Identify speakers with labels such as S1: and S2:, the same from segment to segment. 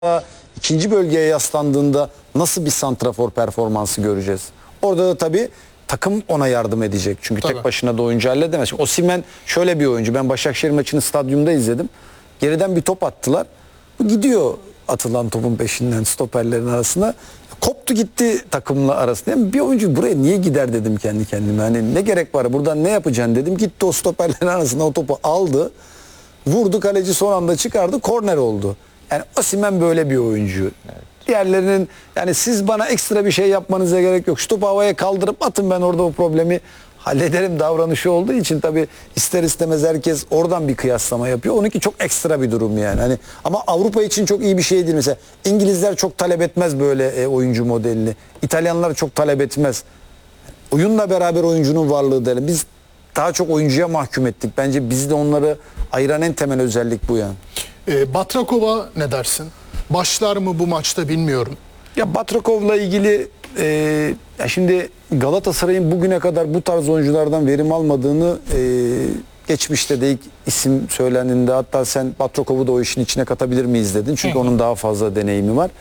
S1: ikinci bölgeye yaslandığında nasıl bir santrafor performansı göreceğiz? Orada da tabii takım ona yardım edecek. Çünkü tek başına da oyuncu halledemez. Osimhen şöyle bir oyuncu. Ben Başakşehir maçını stadyumda izledim. Geriden bir top attılar. Bu gidiyor atılan topun peşinden stoperlerin arasına. Koptu gitti takımla arasında. Yani bir oyuncu buraya niye gider dedim kendi kendime. Hani ne gerek var buradan ne yapacaksın dedim. Gitti o stoperlerin arasında o topu aldı. Vurdu, kaleci son anda çıkardı. Korner oldu. Yani Osimhen böyle bir oyuncu. Evet. Diğerlerinin yani siz bana ekstra bir şey yapmanıza gerek yok. Şu topu havaya kaldırıp atın, ben orada o problemi hallederim davranışı olduğu için tabii ister istemez herkes oradan bir kıyaslama yapıyor. Onunki çok ekstra bir durum yani. Hani ama Avrupa için çok iyi bir şey değil mesela. İngilizler çok talep etmez böyle oyuncu modelini. İtalyanlar çok talep etmez. Oyunla beraber oyuncunun varlığı derim. Biz daha çok oyuncuya mahkum ettik. Bence bizi de onları ayıran en temel özellik bu yani.
S2: Batrakov'a ne dersin? Başlar mı bu maçta bilmiyorum.
S1: Ya Batrakov'la ilgili ya şimdi Galatasaray'ın bugüne kadar bu tarz oyunculardan verim almadığını geçmişte de ilk isim söylendiğinde hatta sen Batrakov'u da o işin içine katabilir miyiz dedin. Çünkü onun daha fazla deneyimi var.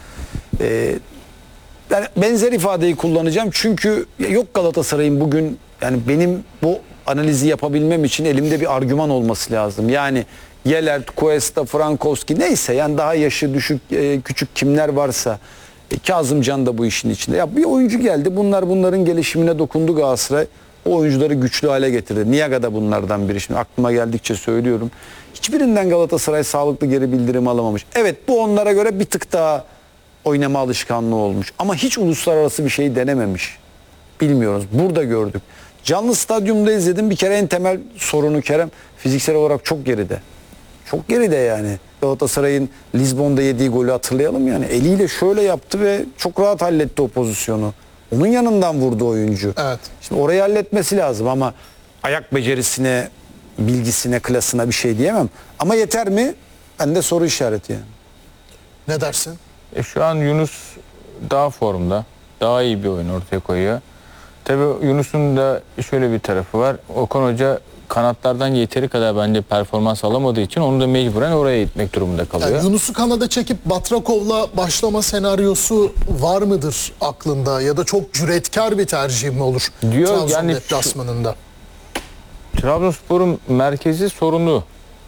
S1: Yani benzer ifadeyi kullanacağım. Çünkü yok Galatasaray'ın bugün yani benim bu analizi yapabilmem için elimde bir argüman olması lazım. Yani Yelert, Cuesta, Frankowski neyse yani daha yaşı düşük küçük kimler varsa Kazımcan da bu işin içinde. Ya bir oyuncu geldi. Bunların gelişimine dokundu Galatasaray. O oyuncuları güçlü hale getirdi. Niyaga da bunlardan biri. Şimdi aklıma geldikçe söylüyorum. Hiçbirinden Galatasaray sağlıklı geri bildirim alamamış. Evet bu onlara göre bir tık daha oynama alışkanlığı olmuş. Ama hiç uluslararası bir şey denememiş. Bilmiyoruz. Burada gördük. Canlı stadyumda izledim. Bir kere en temel sorunu Kerem fiziksel olarak çok geride. Çok geride yani. Galatasaray'ın Lizbon'da yediği golü hatırlayalım yani. Eliyle şöyle yaptı ve çok rahat halletti o pozisyonu. Onun yanından vurdu oyuncu.
S2: Evet.
S1: Şimdi orayı halletmesi lazım ama ayak becerisine, bilgisine, klasına bir şey diyemem. Ama yeter mi? Bende soru işareti yani.
S2: Ne dersin?
S3: Şu an Yunus daha formda. Daha iyi bir oyun ortaya koyuyor. Tabii Yunus'un da şöyle bir tarafı var. Okan Hoca kanatlardan yeteri kadar bence performans alamadığı için onu da mecburen oraya gitmek durumunda kalıyor.
S2: Yani Yunus'u kanada çekip Batrakov'la başlama senaryosu var mıdır aklında? Ya da çok cüretkar bir tercih mi olur
S3: Diyor,
S2: Trabzon
S3: yani
S2: deplasmanında?
S3: Trabzonspor'un merkezi sorunu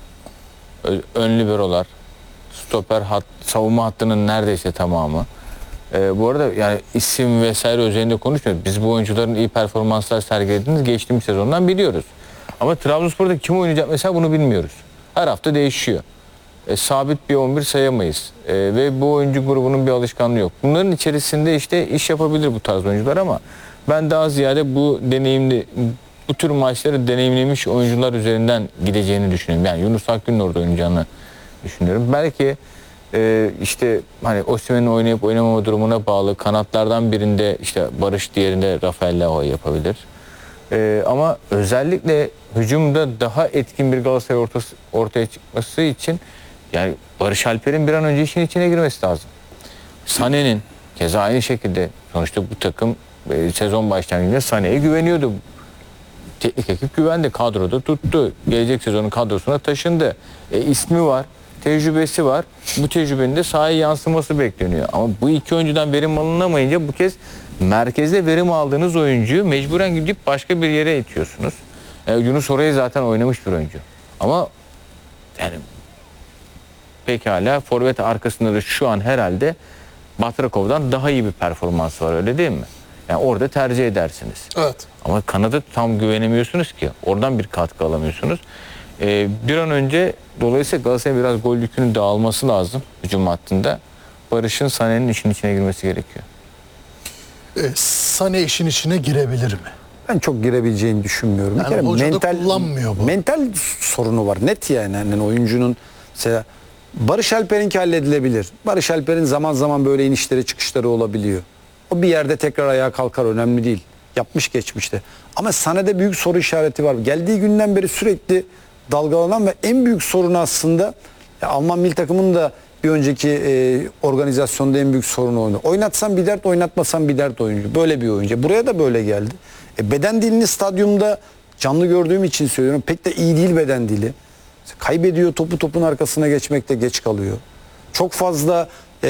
S3: ön liberolar, stoper savunma hattının neredeyse tamamı. Bu arada yani isim vesaire üzerinde konuşmuyoruz. Biz bu oyuncuların iyi performanslar sergilediğini geçtiğimiz sezondan biliyoruz. Ama Trabzonspor'da kim oynayacak mesela bunu bilmiyoruz. Her hafta değişiyor. Sabit bir 11 sayamayız. Ve bu oyuncu grubunun bir alışkanlığı yok. Bunların içerisinde işte iş yapabilir bu tarz oyuncular ama ben daha ziyade bu tür maçları deneyimlemiş oyuncular üzerinden gideceğini düşünüyorum. Yani Yunus Akgün'ün orada oynayacağını düşünüyorum. Belki işte hani Osimhen'in oynayıp oynamama durumuna bağlı kanatlardan birinde işte Barış, diğerinde Rafael Leao yapabilir. Ama özellikle hücumda daha etkin bir Galatasaray ortaya çıkması için yani Barış Alper'in bir an önce işin içine girmesi lazım. Sané'nin keza aynı şekilde sonuçta bu takım sezon başlangıcında Sané'ye güveniyordu. Teknik ekip güvendi, kadroda tuttu. Gelecek sezonun kadrosuna taşındı. İsmi var, tecrübesi var. Bu tecrübenin de sahaya yansıması bekleniyor. Ama bu iki oyuncudan verim alınamayınca bu kez merkezde verim aldığınız oyuncuyu mecburen gidip başka bir yere itiyorsunuz. Yunus orayı zaten oynamış bir oyuncu. Ama yani pekala forvet arkasında da şu an herhalde Batrakov'dan daha iyi bir performansı var, öyle değil mi? Yani orada tercih edersiniz.
S2: Evet.
S3: Ama kanada tam güvenemiyorsunuz ki. Oradan bir katkı alamıyorsunuz. Bir an önce dolayısıyla Galatasaray'ın biraz gol yükünü dağılması lazım hücum hattında. Barış'ın Sané'nin işin içine girmesi gerekiyor.
S2: Sané işin içine girebilir mi?
S1: Ben çok girebileceğini düşünmüyorum.
S2: Yani hoca da kullanmıyor bu.
S1: Mental sorunu var net yani. Yani oyuncunun mesela Barış Alper'inki halledilebilir. Barış Alper'in zaman zaman böyle inişleri çıkışları olabiliyor. O bir yerde tekrar ayağa kalkar, önemli değil. Yapmış geçmişte. Ama Sané'de büyük soru işareti var. Geldiği günden beri sürekli dalgalanan ve en büyük sorunu aslında Alman milli takımının da bir önceki organizasyonda en büyük sorunu oyunu. Oynatsan bir dert, oynatmasan bir dert oyuncu. Böyle bir oyuncu. Buraya da böyle geldi. Beden dilini stadyumda canlı gördüğüm için söylüyorum. Pek de iyi değil beden dili. Kaybediyor topu, topun arkasına geçmekte geç kalıyor. Çok fazla